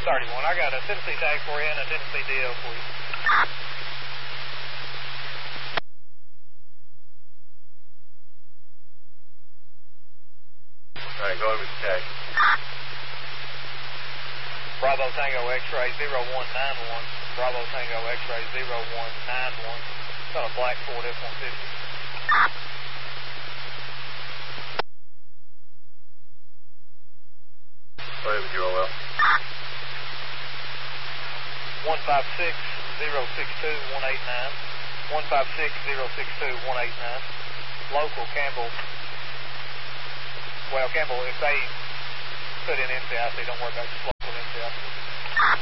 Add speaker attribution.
Speaker 1: 31. I got a Tennessee tag for you and a Tennessee DL for you.
Speaker 2: All right, go over the tag.
Speaker 1: Bravo Tango X-ray 0191. Bravo Tango X-ray 0191. Got a black Ford F-150.
Speaker 2: Go ahead with your OL.
Speaker 1: 156-062-189. 156-062-189. Local Campbell. Well, Campbell, if they put in NCIC, don't worry about your